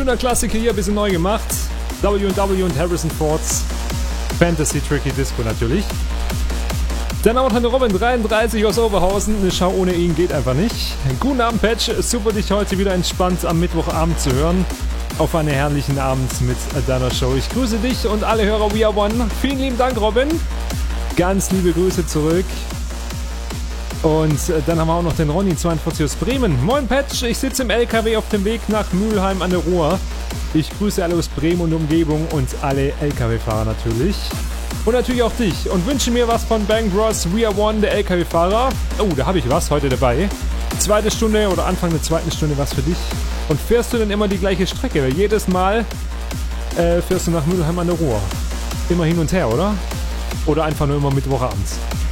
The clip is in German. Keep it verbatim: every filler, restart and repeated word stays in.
schöner Klassiker hier, ein bisschen neu gemacht. W und W und Harrison Fords Fantasy Tricky Disco natürlich. Dann haben wir noch den Robin dreiunddreißig aus Oberhausen. Eine Schau ohne ihn geht einfach nicht. Guten Abend, Patch. Super, dich heute wieder entspannt am Mittwochabend zu hören. Auf einen herrlichen Abend mit deiner Show. Ich grüße dich und alle Hörer We Are One. Vielen lieben Dank, Robin. Ganz liebe Grüße zurück. Und dann haben wir auch noch den Ronny zweiundvierzig aus Bremen. Moin, Patch. Ich sitze im L K W auf dem Weg nach Mülheim an der Ruhr. Ich grüße alle aus Bremen und Umgebung und alle L K W-Fahrer natürlich. Und natürlich auch dich. Und wünsche mir was von Bang Bros. We Are One, der L K W-Fahrer. Oh, da habe ich was heute dabei. Zweite Stunde oder Anfang der zweiten Stunde was für dich. Und fährst du denn immer die gleiche Strecke? Weil jedes Mal äh, fährst du nach Mülheim an der Ruhr. Immer hin und her, oder? Oder einfach nur immer Mittwochabends.